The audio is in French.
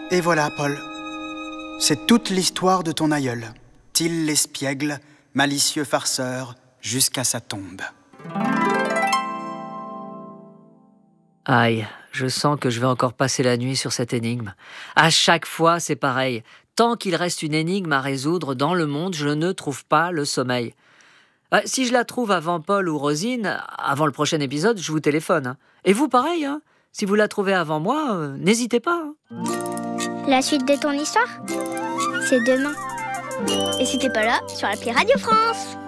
Et voilà, Paul. C'est toute l'histoire de ton aïeul. Till l'espiègle, malicieux farceur, jusqu'à sa tombe. Aïe, je sens que je vais encore passer la nuit sur cette énigme. À chaque fois, c'est pareil. Tant qu'il reste une énigme à résoudre dans le monde, je ne trouve pas le sommeil. Si je la trouve avant Paul ou Rosine, avant le prochain épisode, je vous téléphone. Hein. Et vous, pareil, hein. Si vous la trouvez avant moi, n'hésitez pas. Hein. La suite de ton histoire, c'est demain. Et si t'es pas là, sur l'appli Radio France.